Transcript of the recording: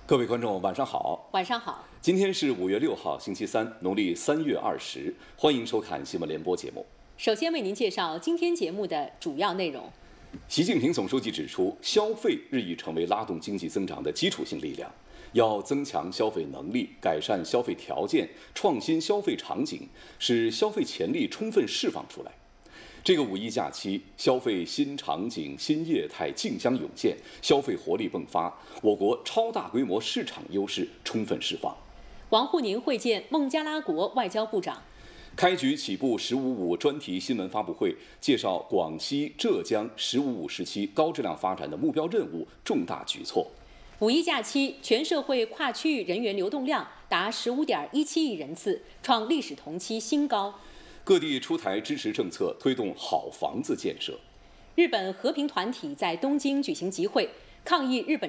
各位观众，晚上好。 晚上好。 今天是5月6号，星期三，农历3月20，欢迎收看新闻联播节目。 首先为您介绍今天节目的主要内容。 习近平总书记指出，消费日益成为拉动经济增长的基础性力量，要增强消费能力，改善消费条件，创新消费场景，使消费潜力充分释放出来。这个五一假期，消费新场景、新业态竞相涌现，消费活力迸发，我国超大规模市场优势充分释放。 王沪宁会见孟加拉国外交部长。 开局起步“15+5”专题新闻发布会，介绍广西、浙江“15+5”时期高质量发展的目标任务、重大举措。 五一假期，全社会跨区域人员流动量达15.17亿人次，创历史同期新高。 各地出台支持政策，推动好房子建设。 日本和平团体在东京举行集会，抗议日本